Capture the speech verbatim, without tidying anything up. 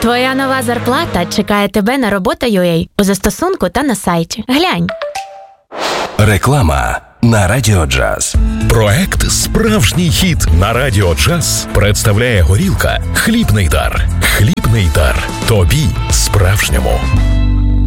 Твоя нова зарплата чекає тебе на робота.ua у застосунку та на сайті. Глянь. Реклама на Радіо Джаз. Проект «Справжній хіт» на Радіо Джаз представляє горілка «Хлібний дар». Хлібний дар. Тобі справжньому.